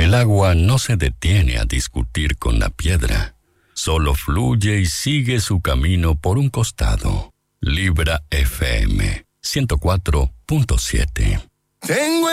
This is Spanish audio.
El agua no se detiene a discutir con la piedra, solo fluye y sigue su camino por un costado. Libra FM 104.7. Tengo